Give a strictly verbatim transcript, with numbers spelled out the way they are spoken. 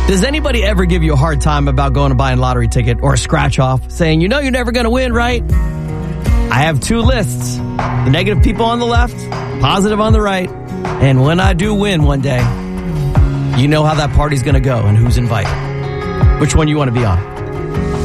Does anybody ever give you a hard time about going to buy a lottery ticket or a scratch off, saying, you know you're never going to win, right? I have two lists, the negative people on the left, positive on the right. And when I do win one day, you know how that party's going to go and who's invited. Which one you want to be on?